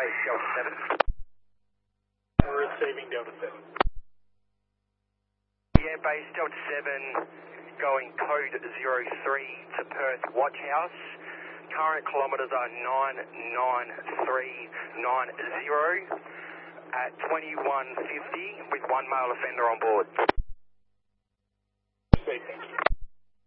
base Delta 7. Receiving Delta 7. Yeah, base Delta 7 going code 03 to Perth Watch House. Current kilometres are 99390 at 2150 with one male offender on board. Thank you.